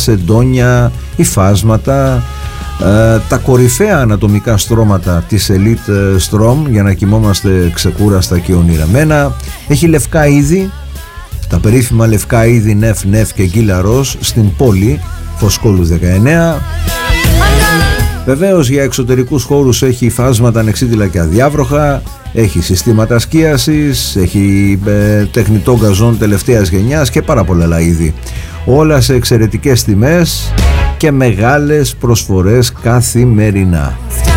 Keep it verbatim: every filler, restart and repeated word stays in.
σεντόνια, υφάσματα, ε, τα κορυφαία ανατομικά στρώματα της Elite Strom για να κοιμόμαστε ξεκούραστα και ονειρεμένα. Έχει λευκά είδη, τα περίφημα λευκά είδη Νεφ, Νεφ και Γκίλα Ροζ στην πόλη Φωσκόλου δεκαεννέα. Βεβαίως για εξωτερικούς χώρους έχει υφάσματα ανεξίδηλα και αδιάβροχα, έχει συστήματα σκίασης, έχει ε, τεχνητό γκαζόν τελευταίας γενιάς και πάρα πολλά άλλα είδη. Όλα σε εξαιρετικές τιμές και μεγάλες προσφορές καθημερινά.